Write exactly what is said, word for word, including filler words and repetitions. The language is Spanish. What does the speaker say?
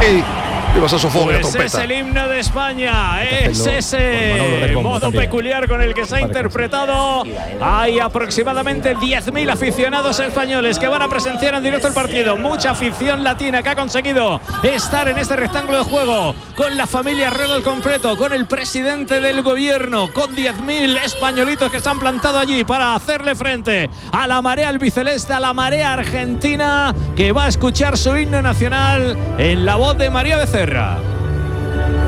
aquí. Viva esa sofobia, pues trompeta. es el himno de España, es ese modo peculiar con el que se ha interpretado. Hay aproximadamente diez mil aficionados españoles que van a presenciar en directo el partido. Mucha afición latina que ha conseguido estar en este rectángulo de juego con la familia real al completo, con el presidente del gobierno, con diez mil españolitos que se han plantado allí para hacerle frente a la marea albiceleste, a la marea argentina, que va a escuchar su himno nacional en la voz de María Becerra.